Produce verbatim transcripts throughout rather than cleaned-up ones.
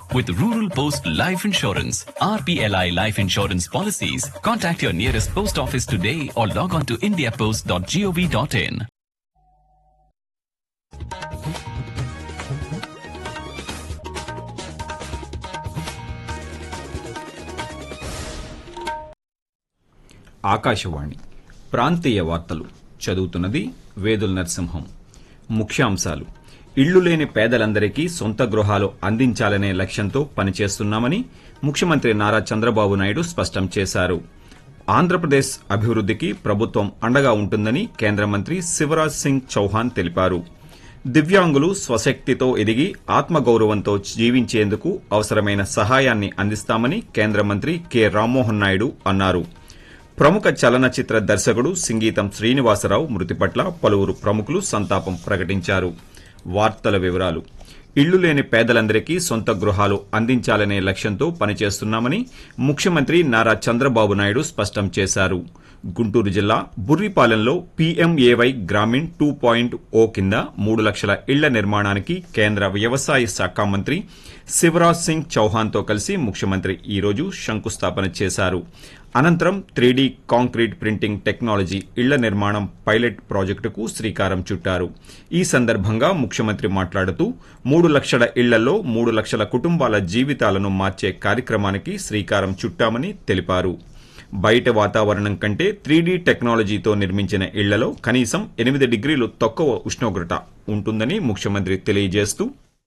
with Rural Post Life Insurance. R P L I Life Insurance Policies. Contact your nearest post office today or log on to india post dot gov dot in. Akashvani ప్రాంతీయ వార్తలు చదువుతున్నది వేదుల నరసింహం. ముఖ్యాంశాలు: ఇళ్లు లేని పేదలందరికీ సొంత గృహాలు అందించాలనే లక్ష్యంతో పనిచేస్తున్నామని ముఖ్యమంత్రి నారా చంద్రబాబు నాయుడు స్పష్టం చేశారు. ఆంధ్రప్రదేశ్ అభివృద్ధికి ప్రభుత్వం అండగా ఉంటుందని కేంద్ర మంత్రి శివరాజ్ సింగ్ చౌహాన్ తెలిపారు. దివ్యాంగులు స్వశక్తితో ఎదిగి ఆత్మగౌరవంతో జీవించేందుకు అవసరమైన సహాయాన్ని అందిస్తామని కేంద్ర మంత్రి కె రామ్మోహన్ నాయుడు అన్నారు. ప్రముఖ చలనచిత్ర దర్శకుడు సింగీతం శ్రీనివాసరావు మృతి పట్ల పలువురు ప్రముఖులు సంతాపం ప్రకటించారు. వార్తల వివరాలు: ఇళ్లు లేని పేదలందరికీ సొంత గృహాలు అందించాలనే లక్ష్యంతో పనిచేస్తున్నామని ముఖ్యమంత్రి నారా చంద్రబాబు నాయుడు స్పష్టం చేశారు. గుంటూరు జిల్లా బుర్రిపాలెంలో పీఎంఏవై గ్రామీణ్ టూ పాయింట్ ఓ కింద మూడు లక్షల ఇళ్ల నిర్మాణానికి కేంద్ర వ్యవసాయ శాఖ మంత్రి శివరాజ్ సింగ్ చౌహాన్తో కలిసి ముఖ్యమంత్రి ఈరోజు శంకుస్థాపన చేశారు. అనంతరం త్రీడీ కాంక్రీట్ ప్రింటింగ్ టెక్నాలజీ ఇళ్ల నిర్మాణం పైలట్ ప్రాజెక్టుకు శ్రీకారం చుట్టారు. ఈ సందర్భంగా ముఖ్యమంత్రి మాట్లాడుతూ మూడు లక్షల ఇళ్లలో మూడు లక్షల కుటుంబాల జీవితాలను మార్చే కార్యక్రమానికి శ్రీకారం చుట్టామని తెలిపారు. బయట వాతావరణం కంటే త్రీడీ టెక్నాలజీతో నిర్మించిన ఇళ్లలో కనీసం ఎనిమిది డిగ్రీలు తక్కువ ఉష్ణోగ్రత ఉంటుందని ముఖ్యమంత్రి తెలియజేస్తూ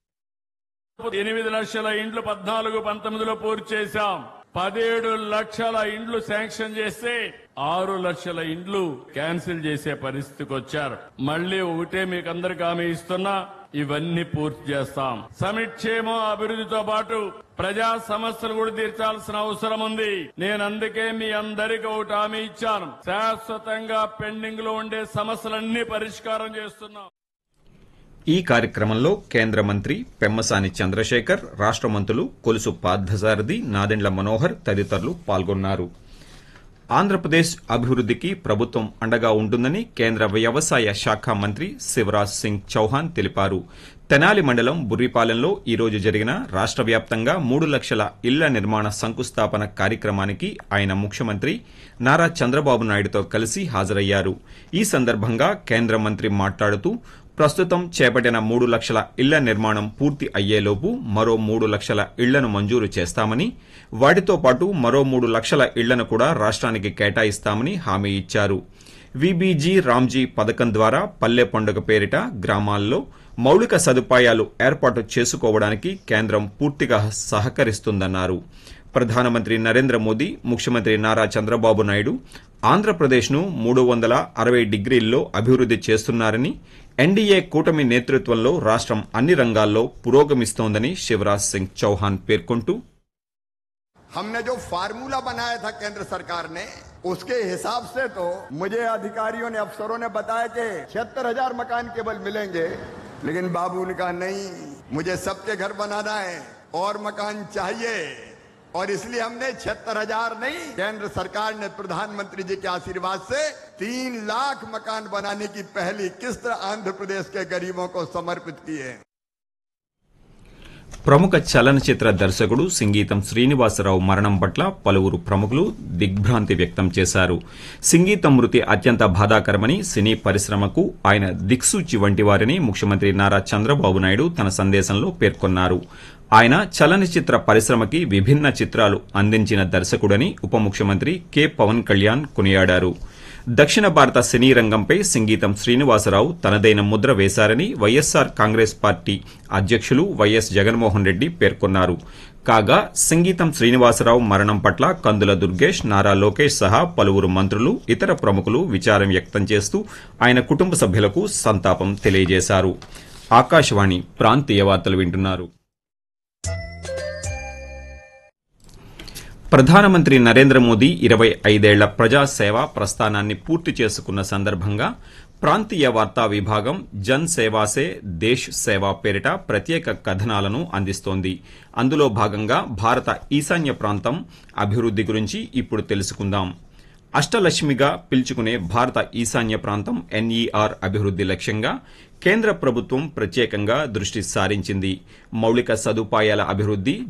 ఎనిమిది లక్షల ఇండ్లు పద్నాలుగు పంతొమ్మిదిలో పూర్తి చేశాం. పదిహేడు లక్షల ఇండ్లు శాంక్షన్ చేస్తే ఆరు లక్షల ఇండ్లు క్యాన్సిల్ చేసే పరిస్థితికి వచ్చారు. మళ్లీ ఒకటే మీకు అందరికి హామీ ఇస్తున్నా, ఇవన్నీ పూర్తి చేస్తాం. సమిక్షేమం అభివృద్ధితో పాటు ప్రజా సమస్యలు కూడా తీర్చాల్సిన అవసరం ఉంది. నేను అందుకే మీ అందరికీ ఒకటి హామీ ఇచ్చాను, శాశ్వతంగా పెండింగ్ లో ఉండే సమస్యలన్నీ పరిష్కారం చేస్తున్నాం. ఈ కార్యక్రమంలో కేంద్ర మంత్రి పెమ్మసాని చంద్రశేఖర్, రాష్ట మంత్రులు కొలుసు పార్థసారథి, నాదెండ్ల మనోహర్ తదితరులు పాల్గొన్నారు. ఆంధ్రప్రదేశ్ అభివృద్ధికి ప్రభుత్వం అండగా ఉంటుందని కేంద్ర వ్యవసాయ శాఖ మంత్రి శివరాజ్ సింగ్ చౌహాన్ తెలిపారు. తెనాలి మండలం బుర్రిపాలెంలో ఈ రోజు జరిగిన రాష్ట వ్యాప్తంగా మూడు లక్షల ఇళ్ల నిర్మాణ శంకుస్థాపన కార్యక్రమానికి ఆయన ముఖ్యమంత్రి నారా చంద్రబాబు నాయుడుతో కలిసి హాజరయ్యారు. ఈ సందర్భంగా కేంద్ర మంత్రి మాట్లాడుతూ ప్రస్తుతం చేపట్టిన మూడు లక్షల ఇళ్ల నిర్మాణం పూర్తి అయ్యేలోపు మరో మూడు లక్షల ఇళ్లను మంజూరు చేస్తామని, వాటితో పాటు మరో మూడు లక్షల ఇళ్లను కూడా రాష్ట్రానికి కేటాయిస్తామని హామీ ఇచ్చారు. వీబీజీ రామ్జీ పథకం ద్వారా పల్లె పండుగ పేరిట గ్రామాల్లో మౌలిక సదుపాయాలు ఏర్పాటు చేసుకోవడానికి కేంద్రం పూర్తిగా సహకరిస్తుందన్నారు. ప్రధానమంత్రి నరేంద్ర మోదీ, ముఖ్యమంత్రి నారా చంద్రబాబు నాయుడు ఆంధ్రప్రదేశ్ను మూడు వందల అరవై డిగ్రీల్లో అభివృద్ది చేస్తున్నారని, ఎన్డీఏ కూటమి నేతృత్వంలో రాష్ట్రం అన్ని రంగాల్లో పురోగమిస్తోందని శివరాజ్ సింగ్ చౌహాన్ పేర్కొంటూ हमने जो फार्मूला बनाया था केंद्र सरकार ने, उसके हिसाब से तो मुझे अधिकारियों ने, अफसरों ने बताया कि छिहत्तर हजार मकान केवल मिलेंगे, लेकिन बाबू ने कहा नहीं, मुझे सबके घर बनाना है और मकान चाहिए, और इसलिए हमने छिहत्तर हजार नहीं, केंद्र सरकार ने प्रधानमंत्री जी के आशीर्वाद से तीन लाख मकान बनाने की पहली किस्त आंध्र प्रदेश के गरीबों को समर्पित की है. ప్రముఖ చలనచిత్ర దర్శకుడు సింగీతం శ్రీనివాసరావు మరణం పట్ల పలువురు ప్రముఖులు దిగ్భ్రాంతి వ్యక్తం చేశారు. సింగీతం మృతి అత్యంత బాధాకరమని, సినీ పరిశ్రమకు ఆయన దిక్సూచి వంటి వారిని ముఖ్యమంత్రి నారా చంద్రబాబు నాయుడు తన సందేశంలో పేర్కొన్నారు. ఆయన చలనచిత్ర పరిశ్రమకి విభిన్న చిత్రాలు అందించిన దర్శకుడని ఉప ముఖ్యమంత్రి కె పవన్ కళ్యాణ్ కొనియాడారు. దక్షిణ భారత సినీ రంగంపై సింగీతం శ్రీనివాసరావు తనదైన ముద్ర వేశారని వైఎస్సార్ కాంగ్రెస్ పార్టీ అధ్యక్షులు వైఎస్ జగన్మోహన్ రెడ్డి పేర్కొన్నారు. కాగా సంగీతం శ్రీనివాసరావు మరణం పట్ల కందుల దుర్గేష్, నారా లోకేష్ సహా పలువురు మంత్రులు, ఇతర ప్రముఖులు విచారం వ్యక్తం చేస్తూ ఆయన కుటుంబ సభ్యులకు సంతాపం తెలియజేశారు. ఆకాశవాణి ప్రాంతీయ వార్తలు వింటున్నారు. ప్రధానమంత్రి నరేంద్ర మోదీ ఇరవై ఐదేళ్ల ప్రజాసేవ ప్రస్థానాన్ని పూర్తి చేసుకున్న సందర్భంగా ప్రాంతీయ వార్తా విభాగం జన్ సేవాసే దేశ్ సేవా పేరిట ప్రత్యేక కథనాలను అందిస్తోంది. అందులో భాగంగా భారత ఈశాన్య ప్రాంతం అభివృద్ది గురించి ఇప్పుడు తెలుసుకుందాం. అష్టలక్ష్మిగా పిలుచుకునే భారత ఈశాన్య ప్రాంతం ఎన్ఈఆర్ అభివృద్ది లక్ష్యంగా కేంద్ర ప్రభుత్వం ప్రత్యేకంగా దృష్టి సారించింది. మౌలిక సదుపాయాల అభివృద్ది,